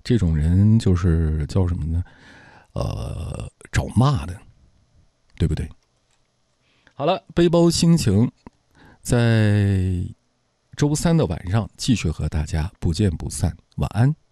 这种人就是叫什么呢？找骂的，对不对？好了，背包心情在周三的晚上继续和大家不见不散，晚安。